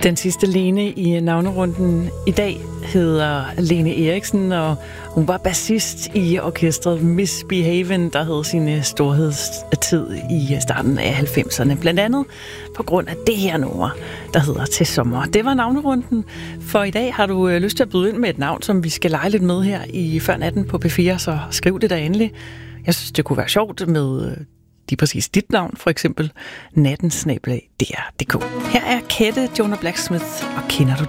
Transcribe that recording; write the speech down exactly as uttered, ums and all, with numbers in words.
Den sidste Lene i navnerunden i dag hedder Lene Eriksen, og hun var bassist i orkestret Misbehavin', der havde sin storhedstid i starten af halvfemserne. Blandt andet på grund af det her nummer, der hedder Til sommer. Det var navnerunden. For i dag har du lyst til at byde ind med et navn, som vi skal lege lidt med her i Før natten på P fire, så skriv det der endelig. Jeg synes, det kunne være sjovt med lige præcis dit navn, for eksempel natten snabel-a d r punktum d k. Her er Kette Jonah Blacksmith, og kender du